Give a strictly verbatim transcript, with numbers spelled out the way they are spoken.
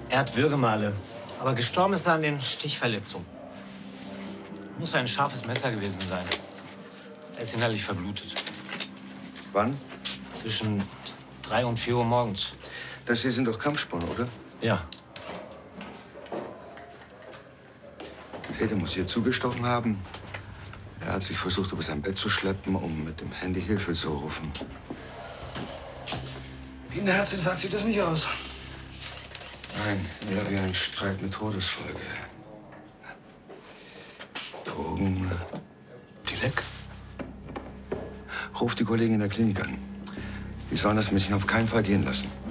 Er hat Würgemale, aber gestorben ist er an den Stichverletzungen. Muss ein scharfes Messer gewesen sein. Er ist innerlich verblutet. Wann? Zwischen drei und vier Uhr morgens. Das hier sind doch Kampfspuren, oder? Ja. Der Täter muss hier zugestochen haben. Er hat sich versucht, über sein Bett zu schleppen, um mit dem Handy Hilfe zu rufen. Wie ein Herzinfarkt sieht das nicht aus. Nein, eher wie ein Streit mit Todesfolge. Drogen. Dilek? Ruf die Kollegen in der Klinik an. Die sollen das Mädchen auf keinen Fall gehen lassen.